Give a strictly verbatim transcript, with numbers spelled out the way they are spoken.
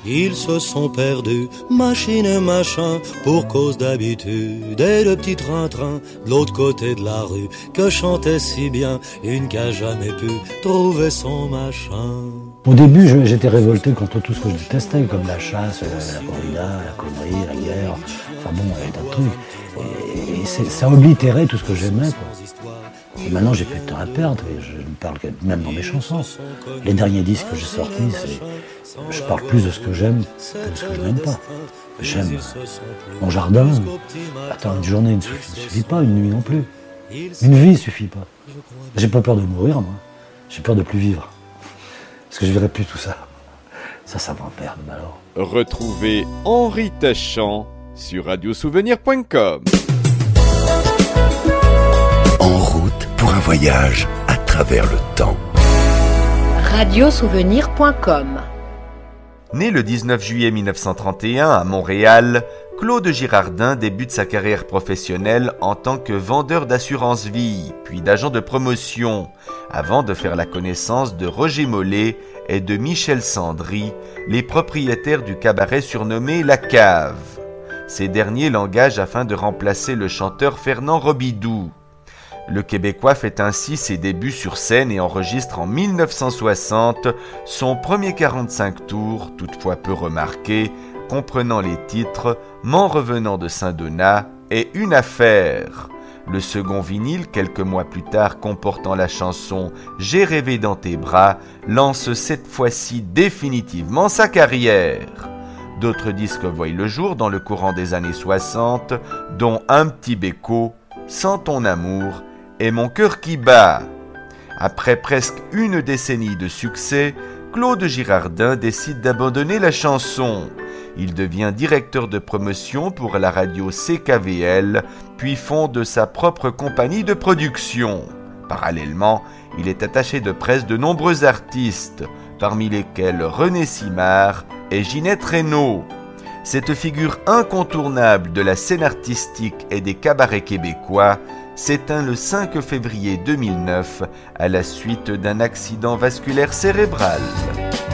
Ils se sont perdus, machine et machin, pour cause d'habitude. Et le petit train-train de l'autre côté de la rue, que chantait si bien une qui a jamais pu trouver son machin. Au début, je, j'étais révolté contre tout ce que je détestais, comme la chasse, la corrida, la connerie, la guerre. Enfin bon, il y a tas de trucs. Et, et c'est, ça oblitérait tout ce que j'aimais, quoi. Et maintenant, j'ai plus de temps à perdre, et je ne parle que même dans mes chansons. Les derniers disques que j'ai sortis, c'est, je parle plus de ce que j'aime que de ce que je n'aime pas. J'aime mon jardin. Attends, une journée ne suffit pas, une nuit non plus. Une vie ne suffit pas. J'ai pas peur de mourir, moi. J'ai peur de plus vivre. Parce que je verrai plus tout ça. Ça, ça m'emmerde, alors. Retrouvez Henri Tachant sur radio souvenir point com. En route pour un voyage à travers le temps. radio souvenir point com. Né le dix-neuf juillet mille neuf cent trente et un à Montréal, Claude Girardin débute sa carrière professionnelle en tant que vendeur d'assurance vie, puis d'agent de promotion, avant de faire la connaissance de Roger Mollet et de Michel Sandry, les propriétaires du cabaret surnommé La Cave. Ces derniers l'engagent afin de remplacer le chanteur Fernand Robidoux. Le Québécois fait ainsi ses débuts sur scène et enregistre en mille neuf cent soixante son premier quarante-cinq tours, toutefois peu remarqué, comprenant les titres « M'en revenant de Saint-Donat » et « Une affaire ». Le second vinyle, quelques mois plus tard comportant la chanson « J'ai rêvé dans tes bras », lance cette fois-ci définitivement sa carrière. D'autres disques voient le jour dans le courant des années soixante, dont « Un petit béco »,« Sans ton amour » et « Mon cœur qui bat ». Après presque une décennie de succès, Claude Girardin décide d'abandonner la chanson. Il devient directeur de promotion pour la radio C K V L, puis fonde sa propre compagnie de production. Parallèlement, il est attaché de presse de nombreux artistes, parmi lesquels René Simard et Ginette Renault. Cette figure incontournable de la scène artistique et des cabarets québécois s'éteint le cinq février deux mille neuf à la suite d'un accident vasculaire cérébral.